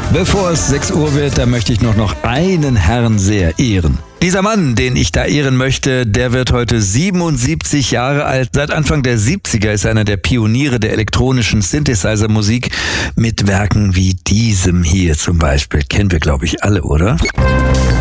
Bevor es 6 Uhr wird, da möchte ich noch einen Herrn sehr ehren. Dieser Mann, den ich da ehren möchte, der wird heute 77 Jahre alt. Seit Anfang der 70er ist er einer der Pioniere der elektronischen Synthesizer-Musik mit Werken wie diesem hier zum Beispiel. Kennen wir, glaube ich, alle, oder?